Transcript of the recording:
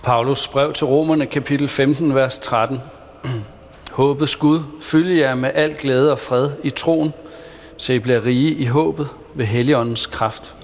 Paulus brev til Romerne, kapitel 15, vers 13. Håbets Gud fylde jer med al glæde og fred i troen, så I bliver rige i håbet ved Helligåndens kraft.